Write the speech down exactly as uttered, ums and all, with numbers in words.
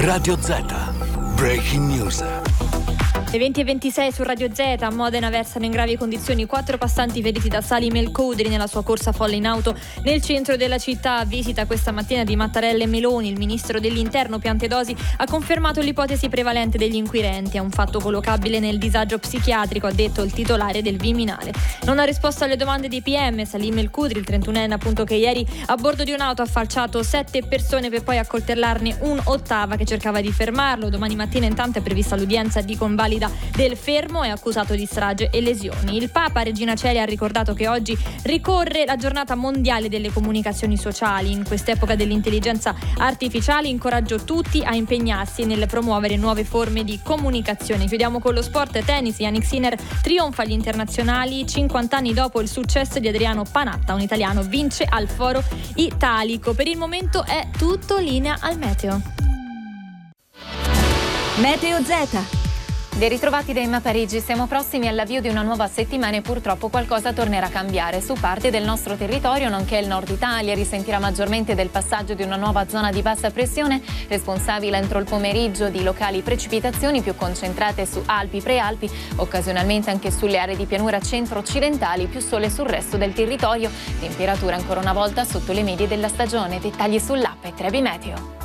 Radio Z. Breaking News. Le venti e ventisei su Radio Z. A Modena versano in gravi condizioni quattro passanti feriti da Salim El Khodri nella sua corsa folle in auto nel centro della città. Visita questa mattina di Mattarella e Meloni. Il ministro dell'Interno Piantedosi ha confermato l'ipotesi prevalente degli inquirenti. È un fatto collocabile nel disagio psichiatrico, ha detto il titolare del Viminale. Non ha risposto alle domande di P M. Salim El Khodri, il trentunenne appunto, che ieri a bordo di un'auto ha falciato sette persone per poi accoltellarne un'ottava che cercava di fermarlo. Domani mattina intanto è prevista l'udienza di convalida del fermo, è accusato di strage e lesioni. Il Papa Regina Celia ha ricordato che oggi ricorre la giornata mondiale delle comunicazioni sociali. In quest'epoca dell'intelligenza artificiale incoraggio tutti a impegnarsi nel promuovere nuove forme di comunicazione. Chiudiamo con lo sport. Tennis. Jannik Sinner trionfa agli internazionali cinquanta anni dopo il successo di Adriano Panatta. Un italiano vince al Foro Italico. Per il momento è tutto, linea al meteo. Meteo Z. Ben ritrovati da Emma Parigi. Siamo prossimi all'avvio di una nuova settimana e purtroppo qualcosa tornerà a cambiare. Su parte del nostro territorio, nonché il nord Italia, risentirà maggiormente del passaggio di una nuova zona di bassa pressione, responsabile entro il pomeriggio di locali precipitazioni più concentrate su Alpi, Prealpi, occasionalmente anche sulle aree di pianura centro-occidentali, più sole sul resto del territorio. Temperatura ancora una volta sotto le medie della stagione. Dettagli sull'app e Trebi Meteo.